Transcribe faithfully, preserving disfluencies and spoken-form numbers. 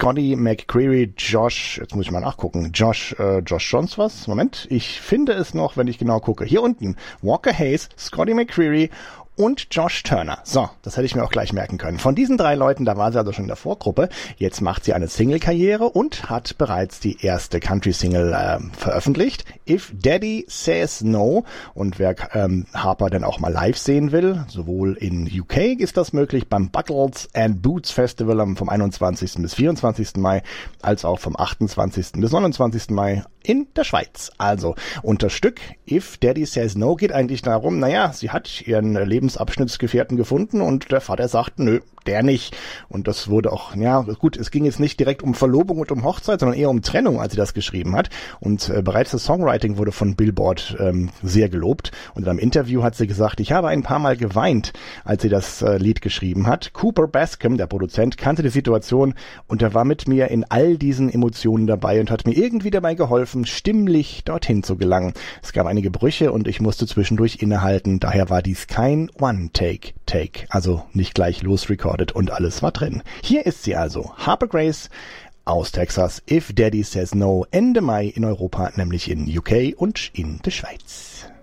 Scotty McCreery, Josh, jetzt muss ich mal nachgucken, Josh, äh, Josh Johns was? Moment, ich finde es noch, wenn ich genau gucke. Hier unten, Walker Hayes, Scotty McCreery und Josh Turner. So, das hätte ich mir auch gleich merken können. Von diesen drei Leuten, da war sie also schon in der Vorgruppe. Jetzt macht sie eine Single-Karriere und hat bereits die erste Country-Single äh, veröffentlicht. If Daddy Says No. Und wer ähm, Harper dann auch mal live sehen will, sowohl in U K ist das möglich, beim Buckles and Boots Festival vom einundzwanzigsten bis vierundzwanzigsten Mai, als auch vom achtundzwanzigsten bis neunundzwanzigsten Mai in der Schweiz. Also, unter Stück If Daddy Says No geht eigentlich darum, naja, sie hat ihren Lebensabschnittsgefährten gefunden und der Vater sagt, nö, der nicht. Und das wurde auch, ja gut, es ging jetzt nicht direkt um Verlobung und um Hochzeit, sondern eher um Trennung, als sie das geschrieben hat. Und äh, bereits das Songwriting wurde von Billboard ähm, sehr gelobt. Und in einem Interview hat sie gesagt, ich habe ein paar Mal geweint, als sie das äh, Lied geschrieben hat. Cooper Bascom, der Produzent, kannte die Situation und er war mit mir in all diesen Emotionen dabei und hat mir irgendwie dabei geholfen, stimmlich dorthin zu gelangen. Es gab einige Brüche und ich musste zwischendurch innehalten. Daher war dies kein One-Take-Take, also nicht gleich losrecorded und alles war drin. Hier ist sie also, Harper Grace aus Texas, If Daddy Says No, Ende Mai in Europa, nämlich in U K und in der Schweiz.